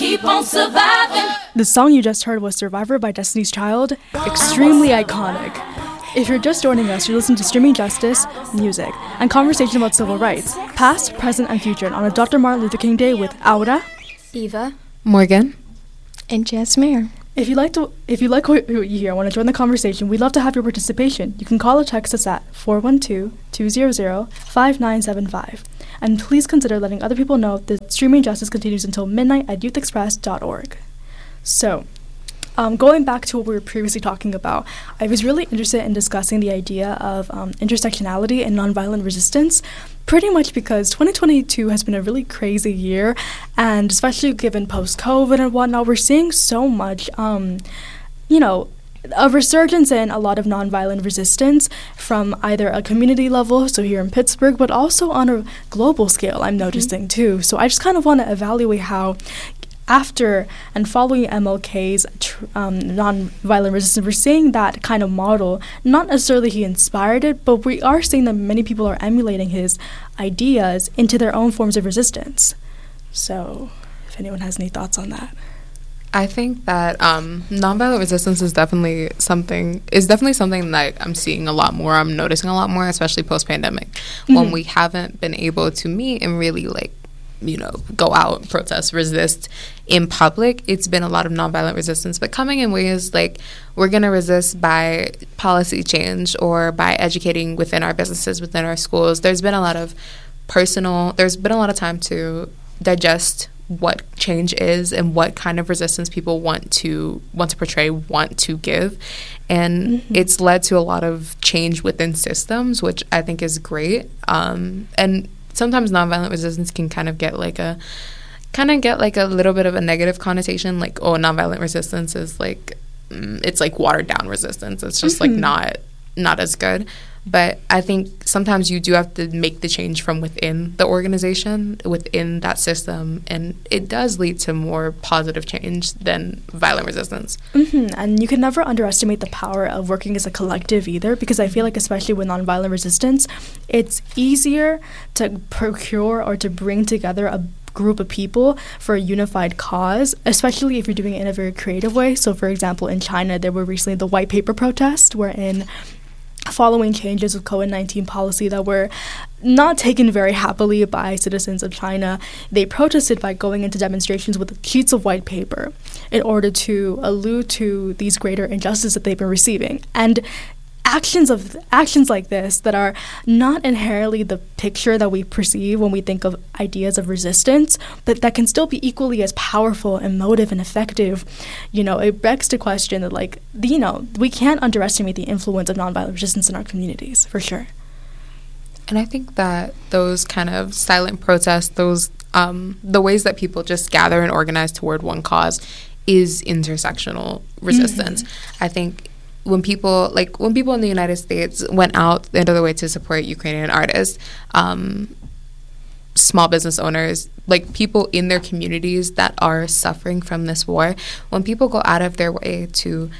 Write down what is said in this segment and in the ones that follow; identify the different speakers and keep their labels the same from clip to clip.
Speaker 1: keep on surviving.
Speaker 2: The song you just heard was Survivor by Destiny's Child, extremely iconic. If you're just joining us, you're listening to Streaming Justice, Music, and conversation about civil rights, past, present, and future, on a Dr. Martin Luther King Day with Aura,
Speaker 3: Eva,
Speaker 4: Morgan,
Speaker 3: and Jasmine.
Speaker 2: If you like what you hear and want to join the conversation, we'd love to have your participation. You can call or text us at 412-200-5975. And please consider letting other people know that Streaming Justice continues until midnight at youthexpress.org. So, going back to what we were previously talking about, I was really interested in discussing the idea of intersectionality and nonviolent resistance, pretty much because 2022 has been a really crazy year, and especially given post-COVID and whatnot, we're seeing so much, a resurgence in a lot of nonviolent resistance from either a community level, so here in Pittsburgh, but also on a global scale, I'm noticing too. So I just kind of want to evaluate how after and following MLK's nonviolent resistance, we're seeing that kind of model. Not necessarily he inspired it, but we are seeing that many people are emulating his ideas into their own forms of resistance. So, if anyone has any thoughts on that.
Speaker 4: I think that nonviolent resistance is definitely something that I'm seeing a lot more. I'm noticing a lot more, especially post-pandemic, when we haven't been able to meet and really go out, protest, resist in public. It's been a lot of nonviolent resistance, but coming in ways like we're going to resist by policy change or by educating within our businesses, within our schools. There's been a lot of time to digest what change is and what kind of resistance people want to portray, want to give. And it's led to a lot of change within systems, which I think is great. And sometimes nonviolent resistance can kind of get like a little bit of a negative connotation, like, oh, nonviolent resistance is it's like watered down resistance. It's just not as good. But I think sometimes you do have to make the change from within the organization, within that system, and it does lead to more positive change than violent resistance.
Speaker 2: And you can never underestimate the power of working as a collective either, because I feel like especially with nonviolent resistance, it's easier to procure or to bring together a group of people for a unified cause, especially if you're doing it in a very creative way. So, for example, in China, there were recently the white paper protest, wherein following changes of COVID-19 policy that were not taken very happily by citizens of China, they protested by going into demonstrations with sheets of white paper in order to allude to these greater injustices that they've been receiving. And actions like this that are not inherently the picture that we perceive when we think of ideas of resistance, but that can still be equally as powerful, emotive, and effective. It begs the question that, we can't underestimate the influence of nonviolent resistance in our communities, for sure.
Speaker 4: And I think that those kind of silent protests, those the ways that people just gather and organize toward one cause is intersectional resistance. I think when people in the United States went out the end of the way to support Ukrainian artists, small business owners, people in their communities that are suffering from this war, when people go out of their way to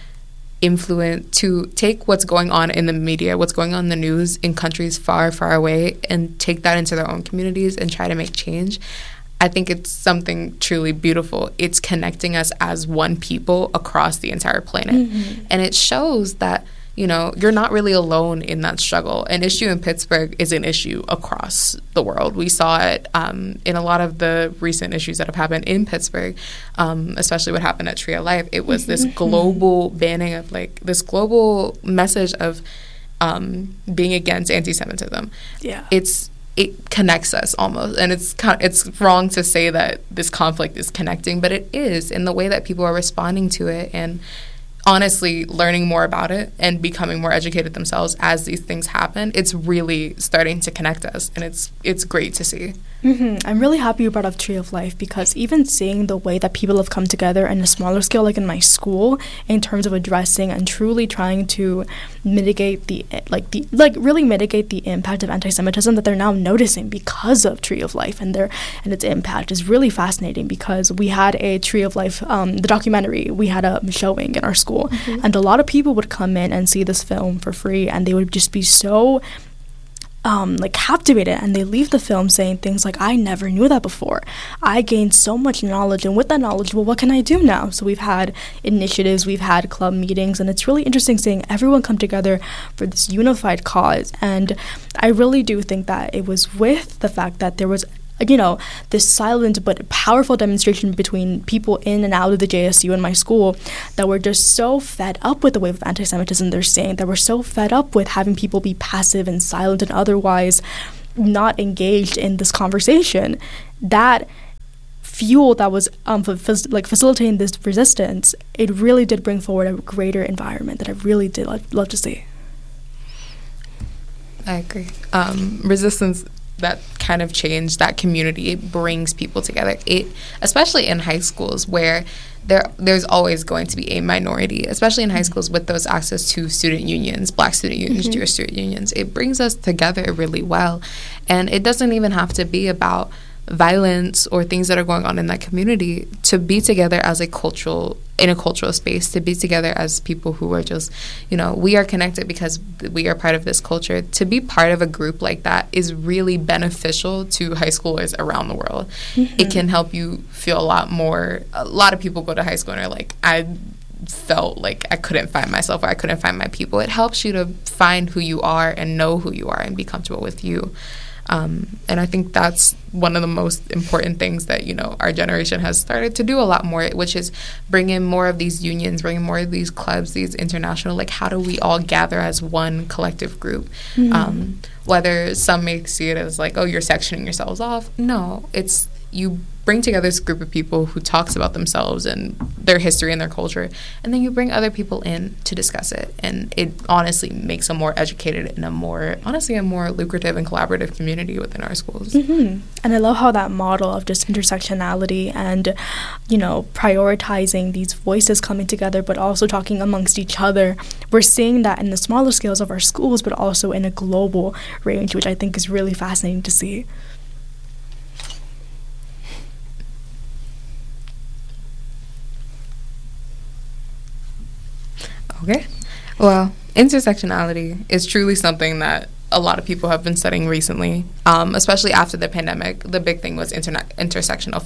Speaker 4: take what's going on in the media, what's going on in the news in countries far, far away, and take that into their own communities and try to make change, I think it's something truly beautiful. It's connecting us as one people across the entire planet. And it shows that, you're not really alone in that struggle. An issue in Pittsburgh is an issue across the world. We saw it in a lot of the recent issues that have happened in Pittsburgh, especially what happened at Tree of Life. It was this global banning of, this global message of being against anti-Semitism. Yeah. It connects us almost, and it's wrong to say that this conflict is connecting, but it is in the way that people are responding to it and honestly learning more about it and becoming more educated themselves as these things happen. It's really starting to connect us, and it's great to see.
Speaker 2: I'm really happy you brought up Tree of Life, because even seeing the way that people have come together in a smaller scale, like in my school, in terms of addressing and truly trying to mitigate really mitigate the impact of anti-Semitism that they're now noticing because of Tree of Life and its impact is really fascinating. Because we had a Tree of Life, the documentary, we had a showing in our school, and a lot of people would come in and see this film for free, and they would just be so like captivated, and they leave the film saying things like, I never knew that before. I gained so much knowledge, and with that knowledge, well, what can I do now? So we've had initiatives, we've had club meetings, and it's really interesting seeing everyone come together for this unified cause. And I really do think that it was with the fact that there was, you know, this silent but powerful demonstration between people in and out of the JSU and my school that were just so fed up with the wave of anti-Semitism they're seeing, that were so fed up with having people be passive and silent and otherwise not engaged in this conversation. That fuel that was facilitating this resistance, it really did bring forward a greater environment that I really did love to see.
Speaker 4: I agree. Resistance, that kind of change, that community, it brings people together. It, especially in high schools where there's always going to be a minority, especially in high schools with those access to student unions, Black student unions, Jewish student unions. It brings us together really well. And it doesn't even have to be about violence or things that are going on in that community. To be together as in a cultural space, to be together as people who are just, you know, we are connected because we are part of this culture. To be part of a group like that is really beneficial to high schoolers around the world. It can help you feel a lot more. A lot of people go to high school and are like, I felt like I couldn't find myself, or I couldn't find my people. It helps you to find who you are and know who you are and be comfortable with you. And I think that's one of the most important things that, you know, our generation has started to do a lot more, which is bring in more of these unions, bring in more of these clubs, these international, like, how do we all gather as one collective group? Whether some may see it as like, oh, you're sectioning yourselves off. No, it's you bring together this group of people who talks about themselves and their history and their culture, and then you bring other people in to discuss it. And it honestly makes a more educated and a more lucrative and collaborative community within our schools.
Speaker 2: And I love how that model of just intersectionality and, you know, prioritizing these voices coming together, but also talking amongst each other. We're seeing that in the smaller scales of our schools, but also in a global range, which I think is really fascinating to see.
Speaker 4: Okay. Well, intersectionality is truly something that a lot of people have been studying recently, especially after the pandemic. The big thing was intersectional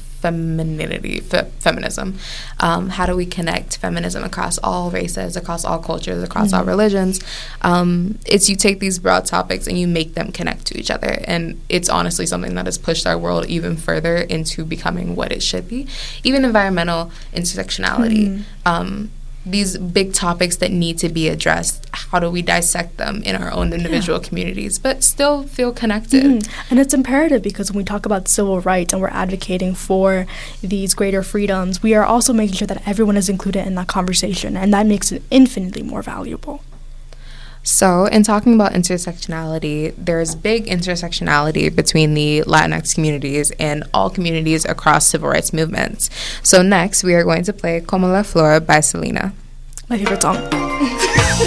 Speaker 4: feminism. How do we connect feminism across all races, across all cultures, across all religions? It's you take these broad topics and you make them connect to each other. And it's honestly something that has pushed our world even further into becoming what it should be. Even environmental intersectionality. These big topics that need to be addressed, how do we dissect them in our own individual communities, but still feel connected?
Speaker 2: And it's imperative because when we talk about civil rights and we're advocating for these greater freedoms, we are also making sure that everyone is included in that conversation, and that makes it infinitely more valuable.
Speaker 4: So, in talking about intersectionality, there's big intersectionality between the Latinx communities and all communities across civil rights movements. So next, we are going to play Como la Flor by Selena.
Speaker 2: My favorite song.